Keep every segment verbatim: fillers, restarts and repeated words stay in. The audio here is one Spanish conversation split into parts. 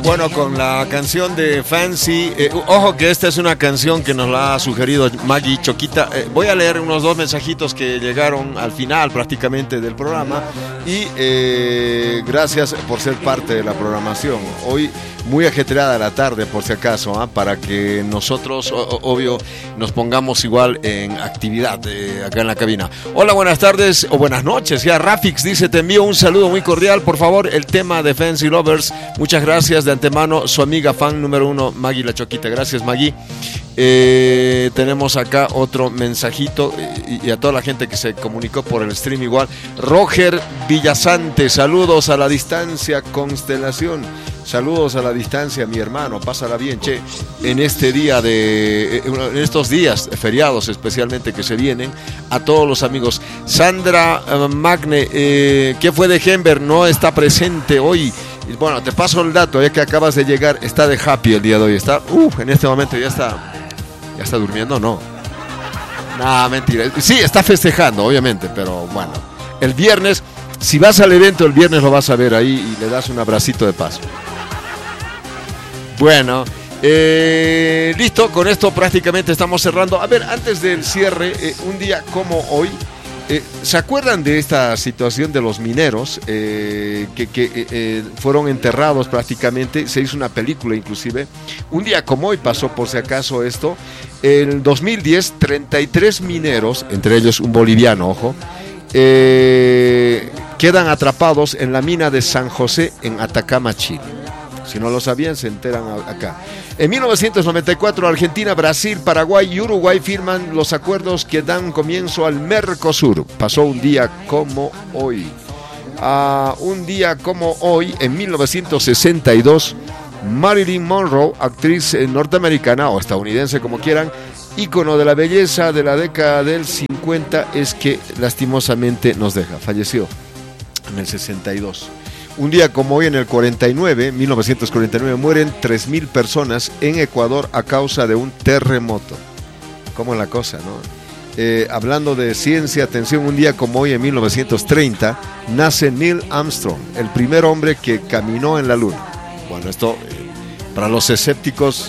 Bueno, con la canción de Fancy, eh, ojo que esta es una canción que nos la ha sugerido Maggie Choquita. Eh, voy a leer unos dos mensajitos que llegaron al final prácticamente del programa y eh, gracias por ser parte de la programación. Hoy muy ajetreada la tarde, por si acaso, ¿eh? Para que nosotros, o, obvio, nos pongamos igual en actividad eh, acá en la cabina. Hola, buenas tardes o buenas noches. Ya Rafix dice, te envío un saludo muy cordial. Por favor, el tema de Fancy Lovers. Muchas gracias de antemano, su amiga fan número uno, Maggie La Choquita. Gracias, Maggie. Eh, tenemos acá otro mensajito eh, y a toda la gente que se comunicó por el stream igual. Roger Villasante, saludos a la distancia, Constelación. Saludos a la distancia, mi hermano, pásala bien, che, en este día de, en estos días feriados especialmente que se vienen, a todos los amigos. Sandra uh, Magne, eh, ¿qué fue de Hember? No está presente hoy. Bueno, te paso el dato, ya que acabas de llegar, está de happy el día de hoy, está, uh, en este momento ya está, ya está durmiendo, no. Nah, mentira, sí, está festejando, obviamente, pero bueno, el viernes, si vas al evento el viernes lo vas a ver ahí y le das un abracito de paso. Bueno, eh, listo, con esto prácticamente estamos cerrando. A ver, antes del cierre, eh, un día como hoy, eh, ¿se acuerdan de esta situación de los mineros eh, que, que eh, eh, fueron enterrados prácticamente? Se hizo una película inclusive. Un día como hoy pasó, por si acaso, esto. En dos mil diez, treinta y tres mineros, entre ellos un boliviano, ojo, eh, quedan atrapados en la mina de San José en Atacama, Chile. Si no lo sabían, se enteran acá. En mil novecientos noventa y cuatro, Argentina, Brasil, Paraguay y Uruguay firman los acuerdos que dan comienzo al Mercosur. Pasó un día como hoy. Uh, un día como hoy, en mil novecientos sesenta y dos, Marilyn Monroe, actriz norteamericana o estadounidense, como quieran, ícono de la belleza de la década del cincuenta, es que lastimosamente nos deja. Falleció en el sesenta y dos. Un día como hoy, en el cuarenta y nueve, mil novecientos cuarenta y nueve, mueren tres mil personas en Ecuador a causa de un terremoto. ¿Cómo es la cosa, no? Eh, hablando de ciencia, atención, un día como hoy, en mil novecientos treinta, nace Neil Armstrong, el primer hombre que caminó en la luna. Bueno, esto, eh, para los escépticos,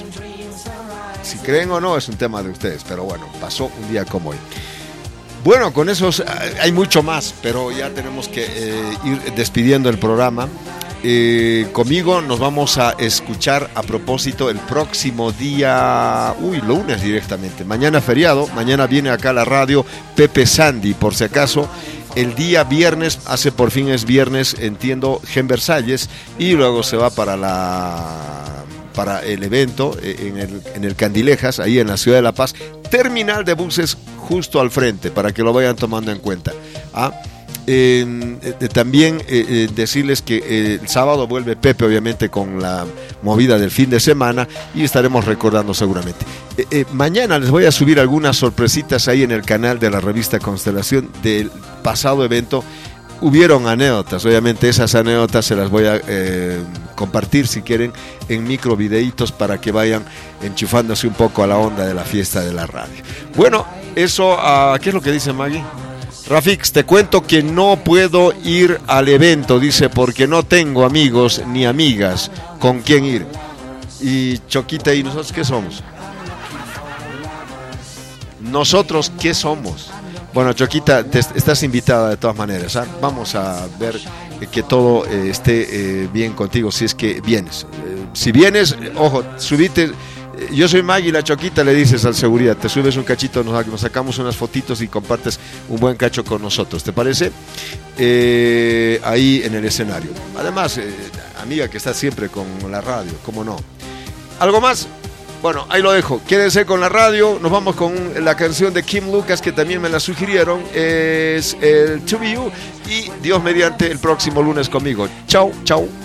si creen o no, es un tema de ustedes, pero bueno, pasó un día como hoy. Bueno, con eso hay mucho más, pero ya tenemos que eh, ir despidiendo el programa. Eh, conmigo nos vamos a escuchar a propósito el próximo día, uy, lunes directamente. Mañana feriado, mañana viene acá a la radio Pepe Sandy, por si acaso. El día viernes, hace por fin es viernes, entiendo, Gen Versalles, y luego se va para la... para el evento en el, en el Candilejas, ahí en la ciudad de La Paz, terminal de buses justo al frente, para que lo vayan tomando en cuenta. ¿Ah? Eh, eh, también eh, eh, decirles que eh, el sábado vuelve Pepe, obviamente, con la movida del fin de semana, y estaremos recordando seguramente. Eh, eh, mañana les voy a subir algunas sorpresitas ahí en el canal de la revista Constelación del pasado evento. Hubieron anécdotas, obviamente esas anécdotas se las voy a eh, compartir, si quieren, en micro videitos, para que vayan enchufándose un poco a la onda de la fiesta de la radio. Bueno, eso, uh, ¿qué es lo que dice Maggie? Rafix, te cuento que no puedo ir al evento, dice, porque no tengo amigos ni amigas con quien ir. Y Choquita, ¿y nosotros qué somos? ¿Nosotros qué somos? Bueno, Choquita, te, estás invitada de todas maneras, ¿eh? Vamos a ver eh, que todo eh, esté eh, bien contigo, si es que vienes. Eh, si vienes, eh, ojo, subite. Eh, yo soy Maggie La Choquita, le dices al seguridad, te subes un cachito, nos, nos sacamos unas fotitos y compartes un buen cacho con nosotros, ¿te parece? Eh, ahí en el escenario. Además, eh, amiga que está siempre con la radio, ¿cómo no? ¿Algo más? Bueno, ahí lo dejo. Quédense con la radio. Nos vamos con la canción de Kim Lucas, que también me la sugirieron. Es el To Be You. Y Dios mediante, el próximo lunes conmigo. Chau, chau.